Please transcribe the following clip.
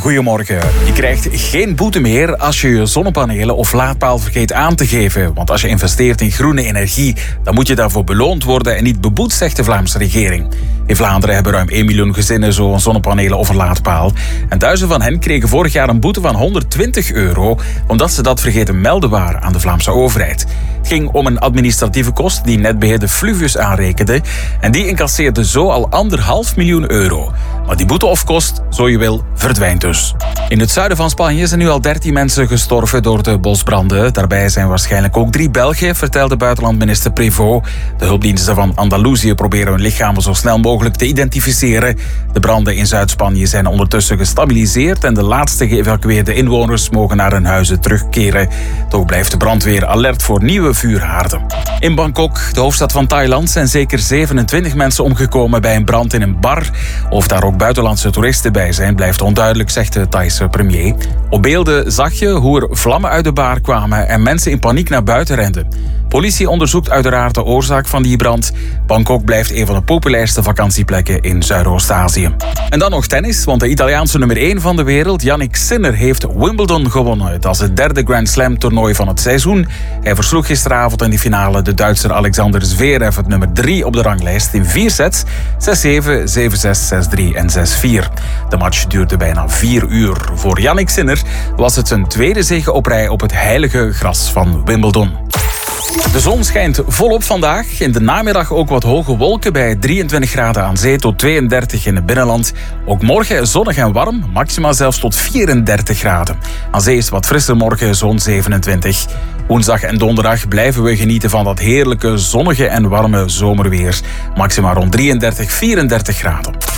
goedemorgen. Je krijgt geen boete meer als je je zonnepanelen of laadpaal vergeet aan te geven. Want als je investeert in groene energie, dan moet je daarvoor beloond worden en niet beboet, zegt de Vlaamse regering. In Vlaanderen hebben ruim 1 miljoen gezinnen zo'n zonnepanelen of een laadpaal. En duizenden van hen kregen vorig jaar een boete van €120, omdat ze dat vergeten melden waren aan de Vlaamse overheid. Het ging om een administratieve kost die netbeheerder Fluvius aanrekende. En die incasseerde zo al €1,5 miljoen. Maar die boete of kost, zo je wil, verdwijnt dus. In het zuiden van Spanje zijn nu al 13 mensen gestorven door de bosbranden. Daarbij zijn waarschijnlijk ook 3 Belgen, vertelde buitenlandminister Prévost. De hulpdiensten van Andalusië proberen hun lichamen zo snel mogelijk te identificeren. De branden in Zuid-Spanje zijn ondertussen gestabiliseerd en de laatste geëvacueerde inwoners mogen naar hun huizen terugkeren. Toch blijft de brandweer alert voor nieuwe vuurhaarden. In Bangkok, de hoofdstad van Thailand, zijn zeker 27 mensen omgekomen bij een brand in een bar. Of daar ook buitenlandse toeristen bij zijn, blijft onduidelijk, zegt de Thaise premier. Op beelden zag je hoe er vlammen uit de bar kwamen en mensen in paniek naar buiten renden. Politie onderzoekt uiteraard de oorzaak van die brand. Bangkok blijft een van de populairste vakantieplekken in Zuidoost-Azië. En dan nog tennis, want de Italiaanse nummer 1 van de wereld, Jannik Sinner, heeft Wimbledon gewonnen. Dat is het 3e Grand Slam toernooi van het seizoen. Hij versloeg gisteravond in de finale de Duitser Alexander Zverev, het nummer 3 op de ranglijst, in 4 sets. 6-7, 7-6, 6-3 en 6-4. De match duurde bijna 4 uur. Voor Jannik Sinner was het zijn tweede zege op rij op het heilige gras van Wimbledon. De zon schijnt volop vandaag. In de namiddag ook wat hoge wolken bij 23 graden aan zee tot 32 in het binnenland. Ook morgen zonnig en warm, maximaal zelfs tot 34 graden. Aan zee is het wat frisser morgen, zo'n 27. Woensdag en donderdag blijven we genieten van dat heerlijke zonnige en warme zomerweer. Maximaal rond 33, 34 graden.